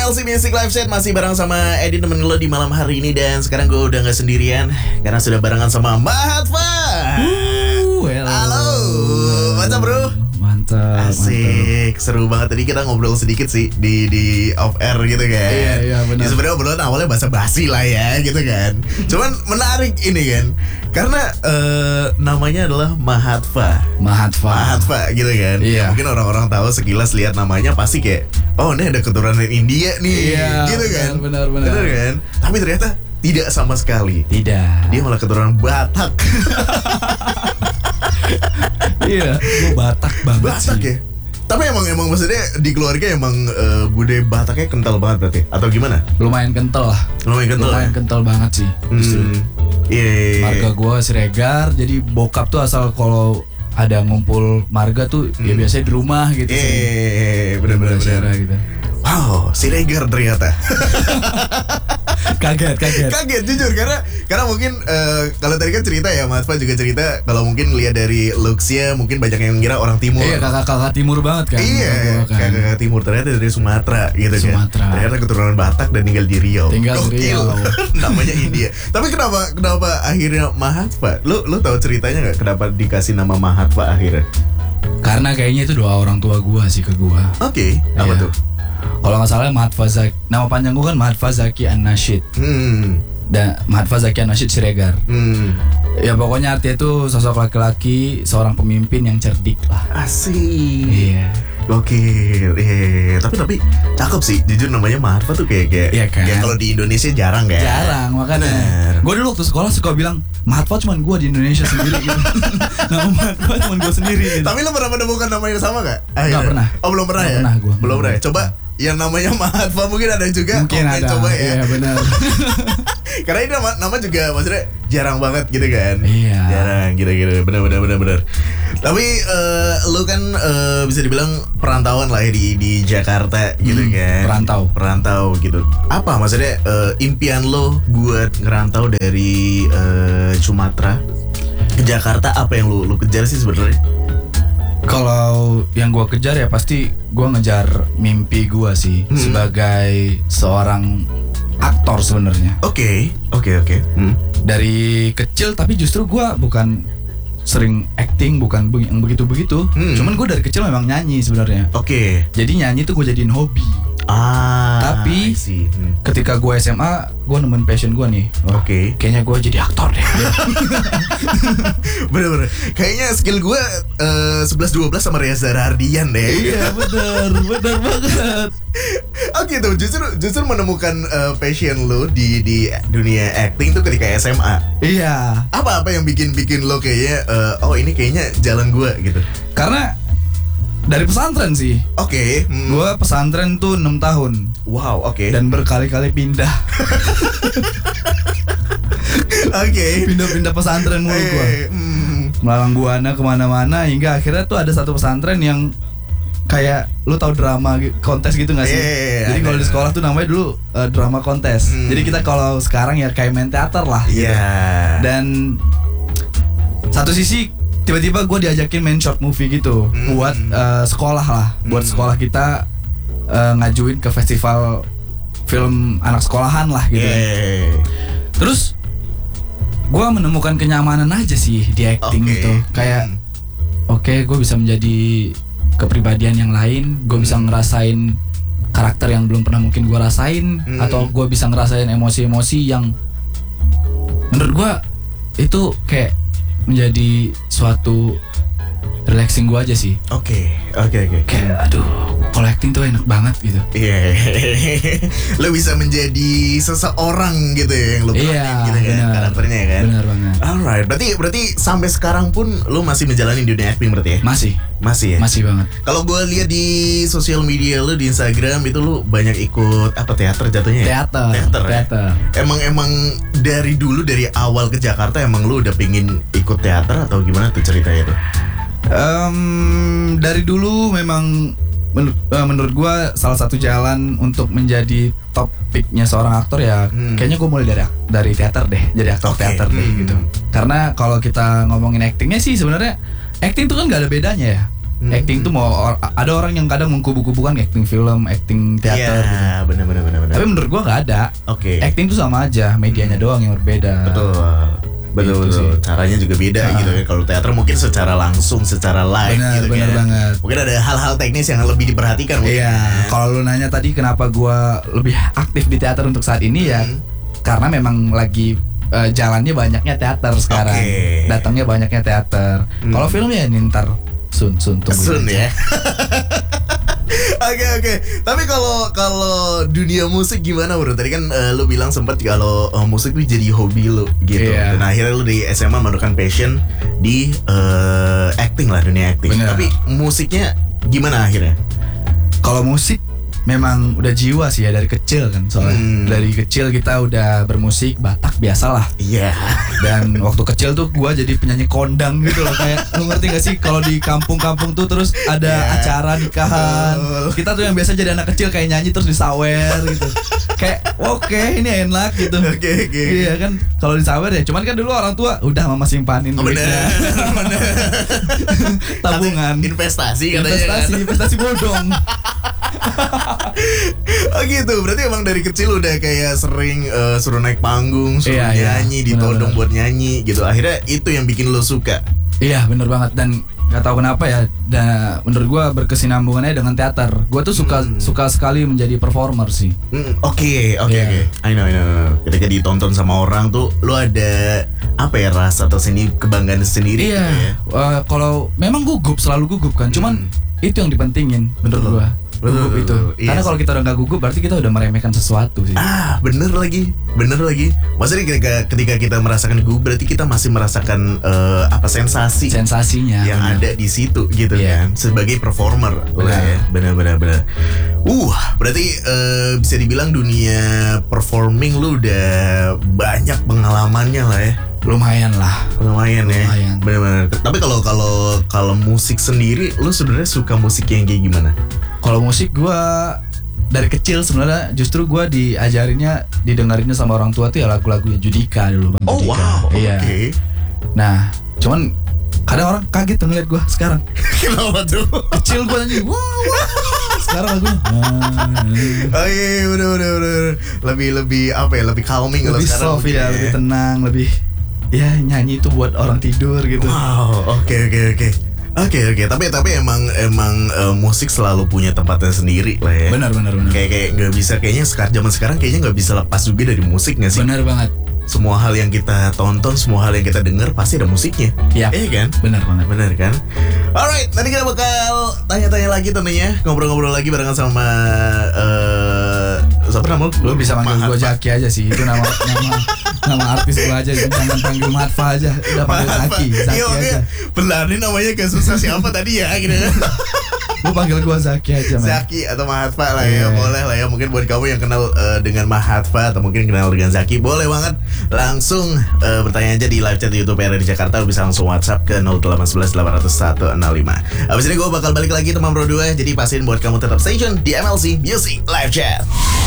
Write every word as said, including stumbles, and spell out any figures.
L C Music Live Set masih bareng sama Edi temen lo di malam hari ini. Dan sekarang gue udah gak sendirian karena sudah barengan sama Mahatva. Uh, Halo, mantap bro. Mantap. Asik, mantap. Seru banget tadi kita ngobrol sedikit sih di di off air gitu kan. Iya iya benar. Ya, sebenarnya obrolan awalnya basa-basi lah ya gitu kan. Cuman menarik ini kan karena uh, namanya adalah Mahatva. Mahatva. Mahatva gitu kan. Iya. Mungkin orang-orang tahu sekilas lihat namanya pasti kayak oh ini ada keturunan India nih. Iya, gitu kan. Benar benar. Benar kan? Tapi ternyata tidak sama sekali. Tidak. Dia malah keturunan Batak. Iya, gue Batak banget Batak sih. ya. Tapi emang emang maksudnya di keluarga emang uh, budaya Bataknya kental banget berarti atau gimana? Lumayan kental lah. Lumayan kental. Lumayan ya? kental banget sih. Justru. Hmm. Iya. Yeah. Marga gue Siregar, jadi bokap tuh asal kalau ada ngumpul marga tuh Hmm. ya biasanya di rumah gitu. Iya, sering. benar-benar Bersara gitu. Wow, Siregar ternyata. Kaget, kaget. Kaget jujur karena karena mungkin uh, kalau tadi kan cerita ya Mas Fa juga cerita kalau mungkin lihat dari looks-nya mungkin banyak yang ngira orang timur. Iya, kakak-kakak timur banget kan. Iya, kan. kakak-kakak timur ternyata dari Sumatera gitu Sumatera. kan. Ternyata keturunan Batak dan tinggal di Riau. Tinggal di Gokil. Riau. Namanya India. Tapi kenapa kenapa akhirnya Mahatva? Lu lu tahu ceritanya nggak kenapa dikasih nama Mahatva akhirnya? Karena kayaknya itu doa orang tua gua sih ke gua. Oke, okay, apa Iya. tuh? Kalau nggak salah Mahatva Zaki, nama panjang gua kan Mahatva Zaki An-Nashid. Hmm. Dan Mahatva Zaki An-Nashid Siregar. Hmm. Ya pokoknya artinya itu sosok laki-laki, seorang pemimpin yang cerdik lah. Asik. Iya. Gokil. Iya. Tapi tapi cakep sih. Jujur namanya Mahatva tuh kayak kayak. Iya kan? Ya kalau di Indonesia jarang kan? Jarang makanya. Bener. Gue dulu waktu sekolah suka bilang Mahatva cuma gue di Indonesia sendiri gitu. Nama Mahatva cuma gue sendiri gitu. Tapi lo pernah menemukan nama yang sama gak? Nggak pernah. Oh belum pernah Nggak ya? pernah gua. Belum pernah ya? Coba yang namanya Mahatva mungkin ada juga. Mungkin Komen ada. Coba ya. Iya benar. Karena ini nama, nama juga maksudnya jarang banget gitu kan. Iya. Jarang gitu-gitu. Bener bener bener bener. Tapi uh, lu kan uh, bisa dibilang perantauan lah ya di di Jakarta gitu Hmm, kan. perantau. Perantau gitu. Apa maksudnya uh, impian lo buat ngerantau dari uh, Sumatera ke Jakarta, apa yang lu lu kejar sih sebenarnya? Kalau yang gue kejar ya pasti gue ngejar mimpi gue sih Hmm. sebagai seorang aktor sebenarnya. Oke, oke oke. Hmm. Dari kecil tapi justru gue bukan sering acting, bukan be- yang begitu-begitu. Hmm. Cuman gue dari kecil memang nyanyi sebenarnya. Oke. Jadi nyanyi tuh gue jadiin hobi. Ah. I Tapi see. Hmm. ketika gue S M A, gue nemuin passion gue nih. Wah, Oke. kayaknya gue jadi aktor deh. Bener-bener. Kayaknya skill gue uh, sebelas dua belas sama Reza Rahardian deh. Iya bener, bener banget. Oh gitu. Justru justru menemukan uh, passion lo di di dunia acting tuh ketika S M A. Iya. Apa apa yang bikin bikin lo kayaknya uh, oh ini kayaknya jalan gue gitu. Karena dari pesantren sih. Oke. Hmm. Gue pesantren tuh enam tahun. Wow. Oke. Dan berkali-kali pindah. Oke. Pindah-pindah pesantren mulu gue. Eh, hmm. Melalang buana kemana-mana. Hingga akhirnya tuh ada satu pesantren yang kayak lu tahu drama gi- kontes gitu gak sih? Iya, Jadi ada. kalau di sekolah tuh namanya dulu uh, drama kontes. Hmm. Jadi kita kalau sekarang ya kayak main teater lah. Iya. Gitu. Dan satu sisi tiba-tiba gue diajakin main short movie gitu Hmm. buat uh, sekolah lah, buat Hmm. sekolah kita uh, ngajuin ke festival film anak sekolahan lah gitu. Yeah. Terus gue menemukan kenyamanan aja sih di acting Oke. gitu. Kayak Hmm. oke, gue bisa menjadi kepribadian yang lain, gue bisa Hmm. ngerasain karakter yang belum pernah mungkin gue rasain, Hmm. atau gue bisa ngerasain emosi-emosi yang menurut gue itu kayak menjadi suatu relaxing gue aja sih. Oke, oke oke. Kayak aduh, kalau acting tuh enak banget gitu. Iya, lo bisa menjadi seseorang gitu ya yang lo peranin Iya, gitu kan benar. karakternya ya kan. Benar banget. Alright, berarti berarti sampai sekarang pun lo masih menjalani dunia acting berarti ya? Masih, Masih ya. masih banget. Kalau gue lihat di sosial media lo di Instagram itu lo banyak ikut apa teater jatuhnya ya? Teater, Teater. ya? teater. Emang emang dari dulu dari awal ke Jakarta emang lo udah pengen ikut teater atau gimana tuh ceritanya tuh? Em, dari dulu memang menur- eh, menurut gue salah satu jalan untuk menjadi top picknya seorang aktor ya Hmm. kayaknya gue mulai dari dari teater deh, jadi aktor Oke, teater deh hmm. gitu. Karena kalau kita ngomongin actingnya sih sebenarnya acting itu kan nggak ada bedanya ya. Hmm. Acting tuh mau or- ada orang yang kadang mengkubu-kubukan acting film, acting teater. gitu. Iya, benar benar benar benar. Tapi menurut gua nggak ada. Oke. Acting tuh sama aja, medianya doang yang berbeda. Betul. Betul Gitu betul. sih. Caranya juga beda Ah. gitu kan. Kalau teater mungkin secara langsung, secara live Benar, gitu benar kan. banget. Mungkin ada hal-hal teknis yang lebih diperhatikan mungkin. Iya. Kalau lu nanya tadi kenapa gua lebih aktif di teater untuk saat ini ya, Hmm. karena memang lagi eh, jalannya banyaknya teater sekarang. Oke. Datangnya banyaknya teater. Hmm. Kalau film ya ini ntar sun sun tungguin Sun aja. ya. Oke oke. Tapi kalau kalau dunia musik gimana bro? Tadi kan eh, lu bilang sempat kalau eh, musik tuh jadi hobi lu gitu. Iya. Dan akhirnya lu di S M A menemukan passion di eh, acting lah, dunia acting. Bener. Tapi musiknya gimana akhirnya? Kalau musik memang udah jiwa sih ya dari kecil kan soalnya. Hmm. Dari kecil kita udah bermusik Batak biasalah. Iya. Dan waktu kecil tuh gua jadi penyanyi kondang gitu loh, kayak lu ngerti gak sih kalau di kampung-kampung tuh terus ada Ya, acara nikahan. betul. Kita tuh yang biasa jadi anak kecil kayak nyanyi terus disawer gitu. Kayak oke ini enak gitu. Oke, oke. Iya kan kalau disawer ya, cuman kan dulu orang tua udah mama simpanin Oh, bener, duitnya. bener. Tabungan. Investasi katanya Investasi, kan. investasi bodong. Oh gitu, berarti emang dari kecil udah kayak sering eh, suruh naik panggung, suruh Iya, iya. nyanyi, ditodong Bener-bener. buat nyanyi gitu. Akhirnya itu yang bikin lo suka. Iya bener banget, dan nggak tahu kenapa ya, dan menurut gua berkesinambungannya dengan teater. Gua tuh suka Hmm. suka sekali menjadi performer sih. Hmm, Oke, oke, Iya. oke. I know, I know. Ketika ditonton sama orang tuh, lo ada apa ya rasa atau seni kebanggaan sendiri Iya. gitu ya? Eh, kalau memang gugup selalu gugup kan, cuman Hmm. itu yang dipentingin menurut Betul. gua. Betul, Gugup betul, itu. betul. Iya Karena sih. kalau kita udah nggak gugup berarti kita udah meremehkan sesuatu sih. Ah, bener lagi, bener lagi. Maksudnya ketika, ketika kita merasakan gugup, berarti kita masih merasakan eh, apa sensasi Sensasinya. yang bener. ada di situ gitu Iya. kan, sebagai performer. Benar. Lah ya, benar-benar benar. Uh, berarti eh, bisa dibilang dunia performing lu udah banyak pengalamannya lah ya. Lumayan lah. Lumayan ya. Lumayan. Benar-benar. Tapi kalau kalau kalau musik sendiri, lu sebenarnya suka musik yang kayak gimana? Kalau musik gua dari kecil sebenarnya justru gua diajarinnya didengerinnya sama orang tua tuh ya lagu-lagunya Judika dulu Bang. Oh Judika. wow, oke. Iya. Nah, cuman kadang orang kaget tuh ngeliat gua sekarang. Kenapa tuh? Kecil gua nyanyi, wah, wah. Sekarang lagunya Oh iya, iya, udah, udah, udah, udah. Lebih, lebih apa ya? Lebih calming kalau lebih sekarang. soft mungkin ya, lebih tenang, lebih ya nyanyi itu buat orang tidur gitu. Wow, oke, oke, oke. Oke oke, tapi tapi emang emang eh, musik selalu punya tempatnya sendiri lah ya. Benar benar benar. Kayak kayak nggak bisa kayaknya sekarang zaman sekarang kayaknya nggak bisa lepas juga dari musik nggak sih? Benar banget. Semua hal yang kita tonton, semua hal yang kita dengar pasti ada musiknya. Iya. Iya kan? Benar banget. Benar kan? Alright, nanti kita bakal tanya-tanya lagi tentunya, ngobrol-ngobrol lagi barengan sama eh siapa nama Lu bisa panggil Mahatma. gua Zaki aja sih. Itu nama nama nama artis gua aja. Jangan panggil Matfa aja. Udah panggil Zaki, Zaki Iya, oke. aja. Belani namanya kayak susah siapa tadi ya gitu. Lu panggil gua Zaki aja, man. Zaki atau Mahatma lah ya, Iya. boleh lah ya. Mungkin buat kamu yang kenal eh, dengan Mahatma atau mungkin kenal dengan Zaki, boleh banget langsung eh, bertanya aja di live chat YouTube R R di Jakarta. Lu bisa langsung WhatsApp ke nol delapan satu satu delapan nol satu enam lima. Abis ini gue bakal balik lagi teman Bro dua. Jadi pastiin buat kamu tetap stay tune di M L C Music Live Chat.